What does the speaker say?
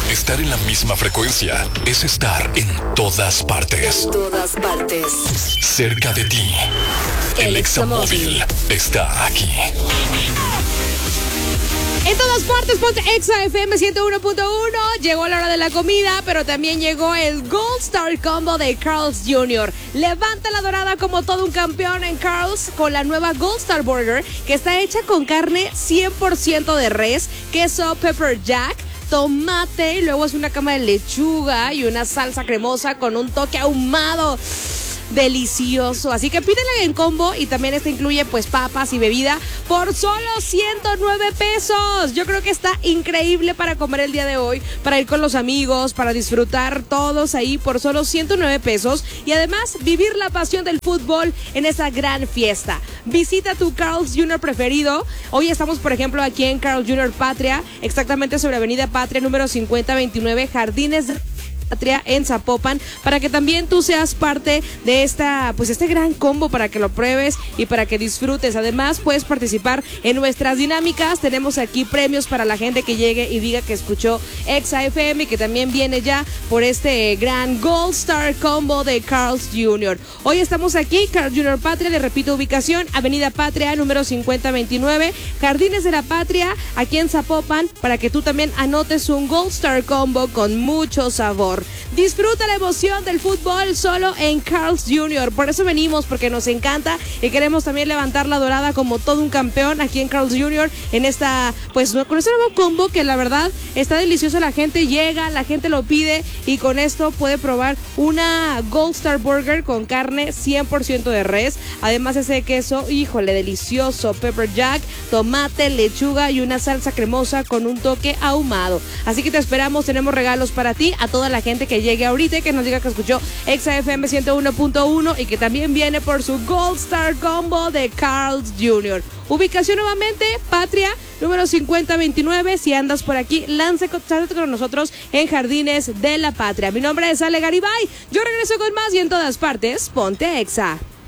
Estar en la misma frecuencia es estar en todas partes. En todas partes. Cerca de ti. El Examóvil está aquí. En todas partes, ponte Exa FM 101.1. Llegó la hora de la comida, pero también llegó el Gold Star Combo de Carl's Jr. Levanta la dorada como todo un campeón en Carl's con la nueva Gold Star Burger, que está hecha con carne 100% de res, queso pepper jack, tomate, y luego es una cama de lechuga y una salsa cremosa con un toque ahumado. Delicioso, así que pídela en combo y también incluye pues papas y bebida por solo 109 pesos. Yo creo que está increíble para comer el día de hoy, para ir con los amigos, para disfrutar todos ahí por solo 109 pesos y además vivir la pasión del fútbol en esa gran fiesta. Visita tu Carl's Jr. preferido. Hoy estamos por ejemplo aquí en Carl's Jr. Patria, exactamente sobre Avenida Patria número 5029, Jardines Patria en Zapopan, para que también tú seas parte de este gran combo, para que lo pruebes y para que disfrutes. Además, puedes participar en nuestras dinámicas. Tenemos aquí premios para la gente que llegue y diga que escuchó Exa FM y que también viene ya por este gran Gold Star Combo de Carl's Jr. Hoy estamos aquí, Carl's Jr. Patria, le repito ubicación, Avenida Patria, número 5029, Jardines de la Patria, aquí en Zapopan, para que tú también anotes un Gold Star Combo con mucho sabor. Disfruta la emoción del fútbol solo en Carl's Jr. Por eso venimos, porque nos encanta y queremos también levantar la dorada como todo un campeón aquí en Carl's Jr. en con este nuevo combo que la verdad está delicioso. La gente llega, la gente lo pide y con esto puede probar una Gold Star Burger con carne 100% de res. Además ese queso, híjole, delicioso, pepper jack, tomate, lechuga y una salsa cremosa con un toque ahumado. Así que te esperamos, tenemos regalos para ti, a toda la gente que llegue ahorita y que nos diga que escuchó Exa FM 101.1 y que también viene por su Gold Star Combo de Carl's Jr. Ubicación nuevamente, Patria, número 5029. Si andas por aquí, lánzate con nosotros en Jardines de la Patria. Mi nombre es Ale Garibay. Yo regreso con más y en todas partes, ponte Exa.